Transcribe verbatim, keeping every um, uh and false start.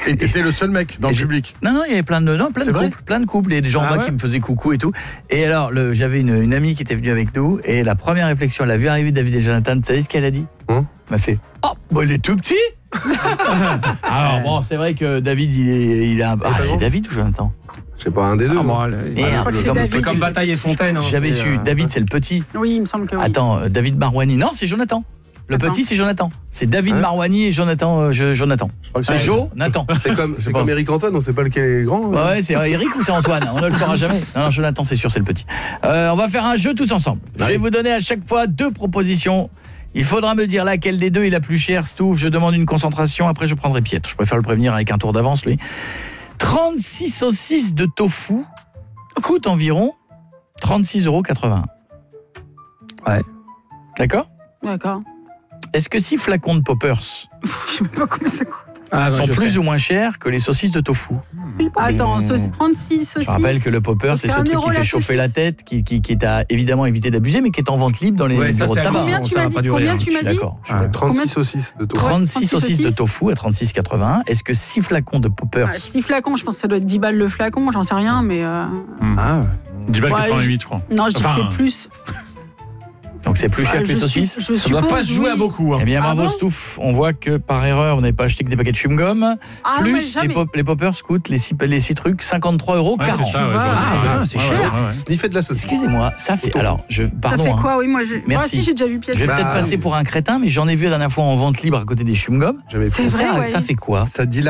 Et t'étais le seul mec dans le public? Non, non, il y avait plein de, non, plein de couples, plein de couples, et des gens Ah en bas ouais qui me faisaient coucou et tout. Et alors, le, j'avais une, une amie qui était venue avec nous, et la première réflexion, elle a vu arriver David et Jonathan, tu savais ce qu'elle a dit? Hum Elle m'a fait, oh, bah, il est tout petit. Alors bon, c'est vrai que David, il est, il a, ah, c'est David ou Jonathan? Je sais pas, un des deux. Ah, moi. bon, Et voilà. un, c'est comme, David. C'est comme Bataille et Fontaine. Hein, j'avais c'est, su, euh, David c'est le petit. Oui, il me semble que oui. Attends, euh, David Marouani, non, c'est Jonathan. Le Attends. petit, c'est Jonathan. C'est David Hein Marouani et Jonathan. Euh, je- Jonathan. crois que C'est c'est- Jo, Nathan. C'est comme, c'est pense. comme Eric Antoine, on sait pas lequel est grand. Ouais, ouais, c'est Eric ou c'est Antoine? On ne le saura jamais. Non, non, Jonathan, c'est sûr, c'est le petit. Euh, on va faire un jeu tous ensemble. Je vais Ouais. vous donner à chaque fois deux propositions. Il faudra me dire laquelle des deux est la plus chère. Stouff, je demande une concentration. Après, je prendrai Pietre. Je préfère le prévenir avec un tour d'avance, lui. trente-six saucisses de tofu coûtent environ trente-six euros quatre-vingt-un. Ouais. D'accord? D'accord. Est-ce que six flacons de poppers Je sais pas combien ça coûte. Ah, ouais, sont je plus sais. ou moins chers que les saucisses de tofu? Attends, sauce- trente-six saucisses. Je rappelle que le popper, c'est C'est ce un truc euro qui fait la chauffer la saucisse. tête, qui, qui, qui est à évidemment éviter d'abuser, mais qui est en vente libre dans les Ouais, ça, bureaux de c'est tabac. hallucinant. Combien tu ça m'as va dit pas durer, Combien hein. tu Je suis m'as dit d'accord. je suis Ah. d'accord. trente-six Combien- saucisses de tofu. Ouais. trente-six trente-six saucisses de saucisses. tofu à trente-six quatre-vingt-un. Est-ce que six flacons de poppers Ah, six flacons, je pense que ça doit être dix balles le flacon, j'en sais rien, mais... euh, Ah, ouais. dix balles Ouais, quatre-vingt-huit, je crois. Non, je dis Enfin, que c'est plus. donc c'est plus cher Ah, que les je saucisses? suis- je Ça doit pas suppose, se jouer oui. à beaucoup. Hein. Eh bien Ah bravo bon Stouff, on voit que par erreur, vous n'avez pas acheté que des paquets de chewing-gum. Ah, ouais, Plus les, jamais. pop- les poppers coûtent les six, les six trucs cinquante-trois euros Ouais, quarante. c'est ça, ouais, Tu vois, je vois. ah, Ouais, putain, ouais, c'est ouais, cher. ouais, ouais. Sniffer de la saucisse. Excusez-moi, ça fait... Alors, je, Ça pardon. fait hein. quoi? Oui, moi, j'ai... Moi Merci. aussi, j'ai déjà vu Piège. Je vais Bah, peut-être passer oui. pour un crétin, mais j'en ai vu la dernière fois en vente libre à côté des chewing-gums. J'avais C'est Ça, vrai, sert à- ouais. ça fait quoi? Ça dit